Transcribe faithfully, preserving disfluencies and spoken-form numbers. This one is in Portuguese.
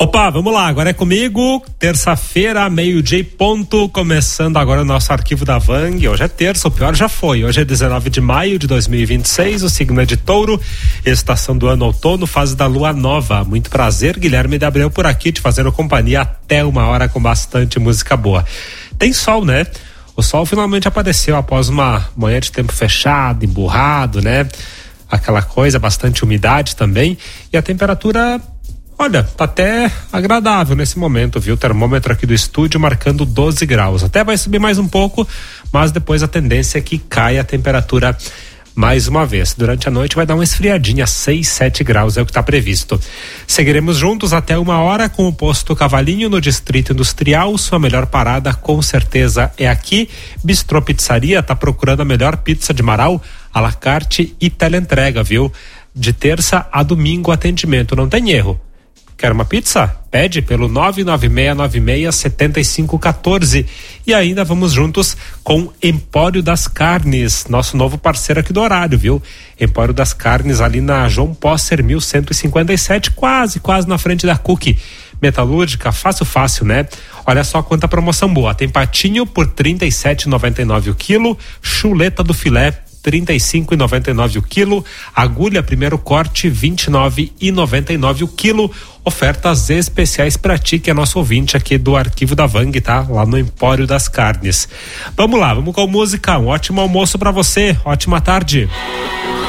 Opa, vamos lá, agora é comigo, terça-feira, meio-dia e ponto, começando agora o nosso arquivo da Vang. Hoje é terça, o pior já foi, hoje é dezenove de maio de dois mil e vinte e seis, o signo é de Touro, estação do ano outono, fase da lua nova. Muito prazer, Guilherme de Abreu por aqui, te fazendo companhia até uma hora com bastante música boa. Tem sol, né? O sol finalmente apareceu após uma manhã de tempo fechado, emburrado, né? Aquela coisa, bastante umidade também, e a temperatura... Olha, tá até agradável nesse momento, viu? O termômetro aqui do estúdio marcando doze graus. Até vai subir mais um pouco, mas depois a tendência é que caia a temperatura mais uma vez. Durante a noite vai dar uma esfriadinha, seis, sete graus é o que está previsto. Seguiremos juntos até uma hora com o posto Cavalinho no Distrito Industrial. Sua melhor parada com certeza é aqui. Bistrô Pizzaria, tá procurando a melhor pizza de Marau, à la carte e teleentrega, viu? De terça a domingo atendimento, não tem erro. Quer uma pizza? Pede pelo nove nove seis nove seis sete cinco um quatro. E ainda vamos juntos com Empório das Carnes, nosso novo parceiro aqui do horário, viu? Empório das Carnes ali na João Posser mil cento e cinquenta e sete, quase, quase na frente da Cook Metalúrgica, fácil, fácil, né? Olha só quanta promoção boa. Tem patinho por trinta e sete reais e noventa e nove centavos o quilo, chuleta do filé trinta e cinco reais e noventa e nove centavos o quilo, agulha primeiro corte vinte e nove reais e noventa e nove centavos o quilo. Ofertas especiais para ti que é nosso ouvinte aqui do arquivo da Vang, tá? Lá no Empório das Carnes. Vamos lá, vamos com música. Um ótimo almoço para você, ótima tarde.